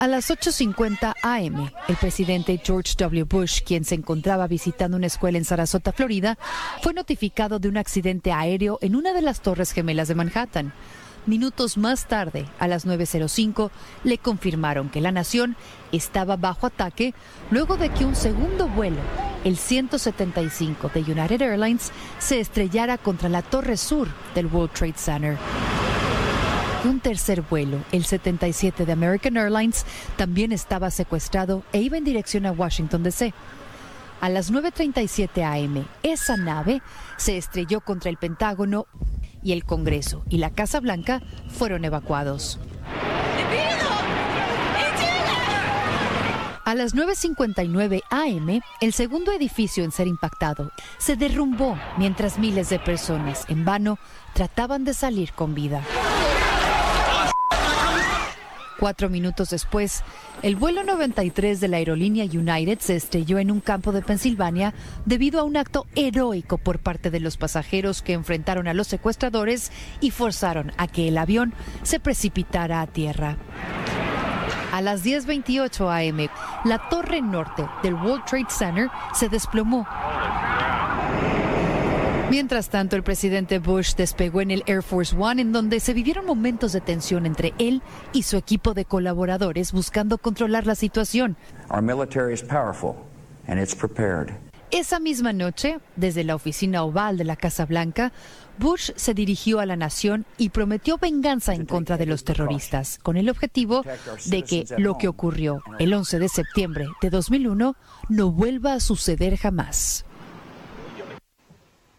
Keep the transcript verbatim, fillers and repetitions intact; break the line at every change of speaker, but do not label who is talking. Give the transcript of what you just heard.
A las ocho cincuenta a eme, el presidente George doble u. Bush, quien se encontraba visitando una escuela en Sarasota, Florida, fue notificado de un accidente aéreo en una de las Torres Gemelas de Manhattan. Minutos más tarde, a las nueve cero cinco, le confirmaron que la nación estaba bajo ataque luego de que un segundo vuelo, el ciento setenta y cinco de United Airlines, se estrellara contra la torre sur del World Trade Center. Un tercer vuelo, el setenta y siete de American Airlines, también estaba secuestrado e iba en dirección a Washington, D C A las nueve treinta y siete a eme, esa nave se estrelló contra el Pentágono y el Congreso y la Casa Blanca fueron evacuados. A las nueve cincuenta y nueve a eme, el segundo edificio en ser impactado se derrumbó mientras miles de personas, en vano, trataban de salir con vida. Cuatro minutos después, el vuelo noventa y tres de la aerolínea United se estrelló en un campo de Pensilvania debido a un acto heroico por parte de los pasajeros que enfrentaron a los secuestradores y forzaron a que el avión se precipitara a tierra. A las diez veintiocho a eme, la torre norte del World Trade Center se desplomó. Mientras tanto, el presidente Bush despegó en el Air Force One, en donde se vivieron momentos de tensión entre él y su equipo de colaboradores buscando controlar la situación.
Our military is powerful and it's prepared.
Esa misma noche, desde la oficina oval de la Casa Blanca, Bush se dirigió a la nación y prometió venganza en contra de los terroristas, con el objetivo de que lo que ocurrió el once de septiembre de dos mil uno no vuelva a suceder jamás.